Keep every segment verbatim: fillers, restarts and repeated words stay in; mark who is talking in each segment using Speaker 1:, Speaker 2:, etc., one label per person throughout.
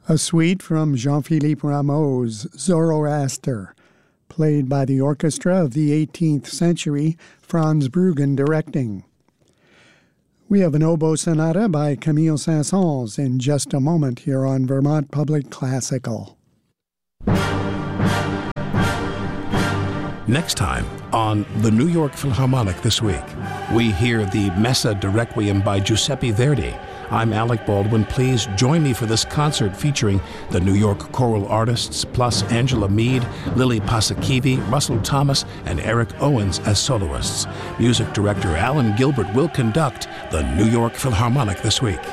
Speaker 1: A suite from Jean-Philippe Rameau's Zoroaster, played by the orchestra of the eighteenth century, Franz Bruggen directing. We have an oboe sonata by Camille Saint-Saëns in just a moment here on Vermont Public Classical.
Speaker 2: Next time on the New York Philharmonic This Week, we hear the Messa de Requiem by Giuseppe Verdi. I'm Alec Baldwin. Please join me for this concert featuring the New York choral artists, plus Angela Mead, Lily Paasikivi, Russell Thomas, and Eric Owens as soloists. Music director Alan Gilbert will conduct the New York Philharmonic This Week.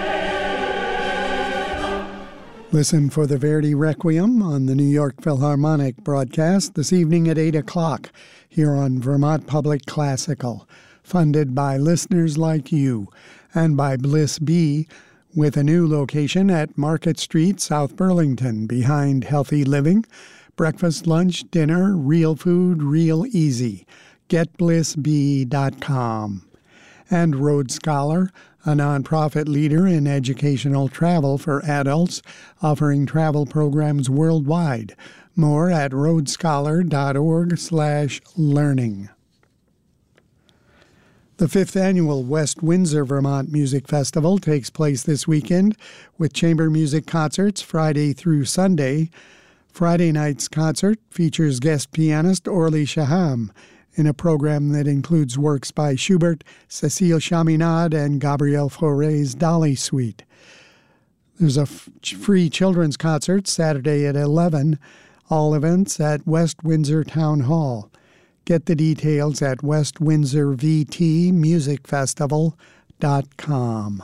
Speaker 1: Listen for the Verdi Requiem on the New York Philharmonic broadcast this evening at eight o'clock here on Vermont Public Classical, funded by listeners like you, and by Bliss B, with a new location at Market Street, South Burlington, behind Healthy Living. Breakfast, lunch, dinner, real food, real easy. get bliss b dot com. And Road Scholar, a nonprofit leader in educational travel for adults, offering travel programs worldwide. More at roadscholar.org slash learning. The fifth annual West Windsor Vermont Music Festival takes place this weekend with chamber music concerts Friday through Sunday. Friday night's concert features guest pianist Orly Shaham in a program that includes works by Schubert, Cécile Chaminade, and Gabriel Fauré's Dolly Suite. There's a f- free children's concert Saturday at eleven, all events at West Windsor Town Hall. Get the details at west windsor v t music festival dot com.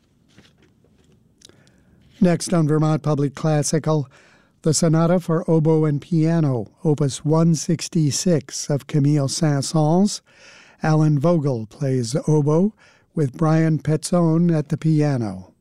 Speaker 1: Next on Vermont Public Classical, the Sonata for Oboe and Piano, Opus one sixty-six of Camille Saint-Saëns. Alan Vogel plays oboe with Brian Petzone at the piano.